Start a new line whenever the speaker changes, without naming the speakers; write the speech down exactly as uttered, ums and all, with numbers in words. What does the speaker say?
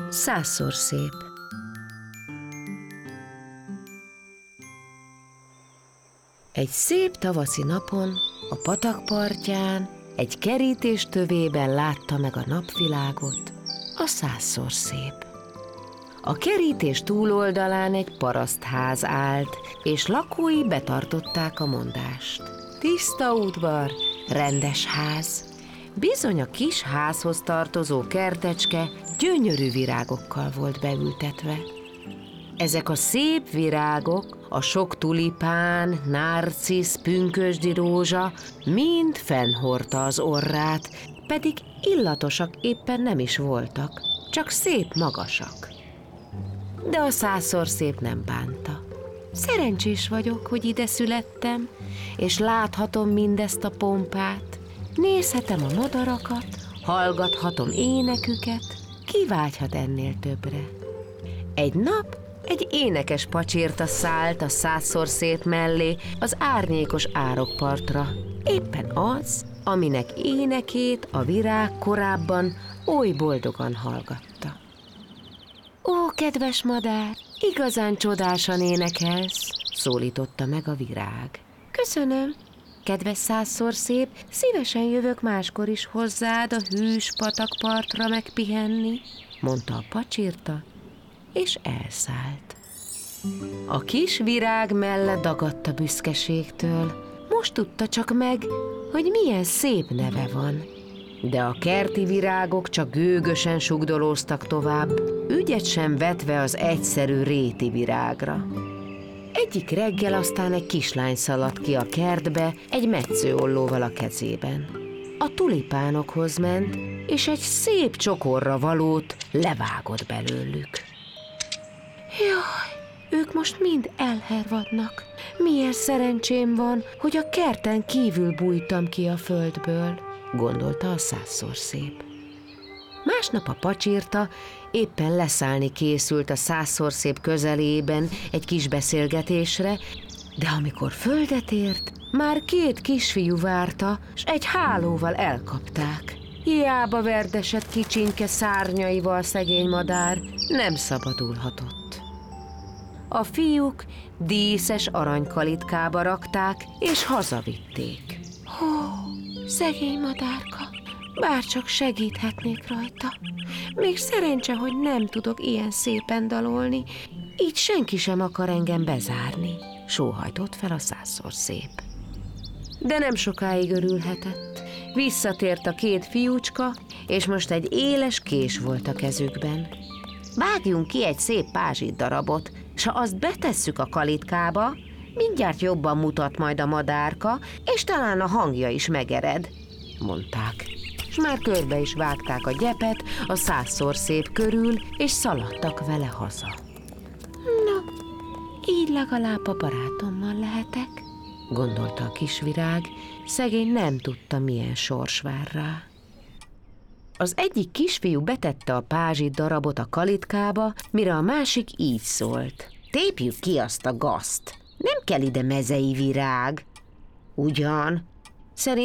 Százszor szép. Egy szép tavaszi napon a patak partján egy kerítés tövében látta meg a napvilágot a százszor szép. A kerítés túloldalán egy parasztház állt, és lakói betartották a mondást. Tiszta udvar, rendes ház. Bizony a kis házhoz tartozó kertecske gyönyörű virágokkal volt beültetve. Ezek a szép virágok, a sok tulipán, narcisz, pünkösdi rózsa mind fennhordta az orrát, pedig illatosak éppen nem is voltak, csak szép magasak. De a százszor szép nem bánta. Szerencsés vagyok, hogy ide születtem, és láthatom mindezt a pompát. Nézhetem a madarakat, hallgathatom éneküket, ki vágyhat ennél többre. Egy nap egy énekes pacsirta szállt a százszor szép mellé az árnyékos árokpartra. Éppen az, aminek énekét a virág korábban oly boldogan hallgatta. Ó, kedves madár, igazán csodásan énekelsz, szólította meg a virág. Köszönöm, kedves százszor szép, szívesen jövök máskor is hozzád a hűs patakpartra megpihenni, mondta a pacsirta, és elszállt. A kis virág melle dagadt a büszkeségtől. Most tudta csak meg, hogy milyen szép neve van. De a kerti virágok csak gőgösen sugdolóztak tovább, ügyet sem vetve az egyszerű réti virágra. Egyik reggel aztán egy kislány szaladt ki a kertbe egy metszőollóval a kezében. A tulipánokhoz ment, és egy szép csokorra valót levágott belőlük. Jaj, ők most mind elhervadnak. Milyen szerencsém van, hogy a kerten kívül bújtam ki a földből, gondolta a százszor szép. Másnap a pacsirta éppen leszállni készült a százszor szép közelében egy kis beszélgetésre, de amikor földet ért, már két kisfiú várta, s egy hálóval elkapták. Hiába verdesett kicsinke szárnyaival szegény madár, nem szabadulhatott. A fiúk díszes aranykalitkába rakták, és hazavitték. Hó, szegény madárka, bárcsak segíthetnék rajta. Még szerencse, hogy nem tudok ilyen szépen dalolni, így senki sem akar engem bezárni, sóhajtott fel a százszor szép. De nem sokáig örülhetett. Visszatért a két fiúcska, és most egy éles kés volt a kezükben. Vágjunk ki egy szép pázsit darabot, s ha azt betesszük a kalitkába, mindjárt jobban mutat majd a madárka, és talán a hangja is megered, mondták. S már körbe is vágták a gyepet a százszor szép körül, és szaladtak vele haza. Na, így legalább a barátommal lehetek, gondolta a kisvirág, szegény nem tudta, milyen sors vár rá. Az egyik kisfiú betette a pázsit darabot a kalitkába, mire a másik így szólt. Tépjük ki azt a gazt, nem kell ide mezei virág. Ugyan, szerint